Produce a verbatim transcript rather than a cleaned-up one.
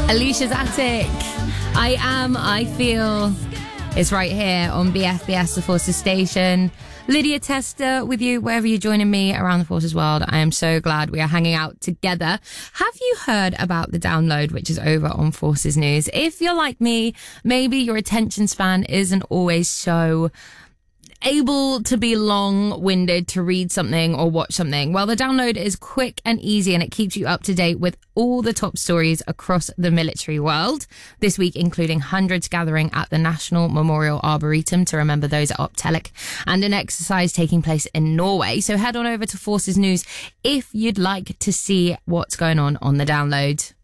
Alicia's Attic. I am, I feel. It's right here on B F B S, the Forces Station. Lydia Tester with you, wherever you're joining me around the Forces world. I am so glad we are hanging out together. Have you heard about the download, which is over on Forces News? If you're like me, maybe your attention span isn't always so able to be long-winded to read something or watch something. Well, the download is quick and easy, and it keeps you up to date with all the top stories across the military world. This week, including hundreds gathering at the National Memorial Arboretum to remember those at Optelic, and an exercise taking place in Norway. So head on over to Forces News if you'd like to see what's going on on the download.